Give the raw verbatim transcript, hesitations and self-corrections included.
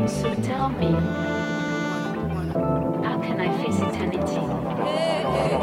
So tell me, how can I face eternity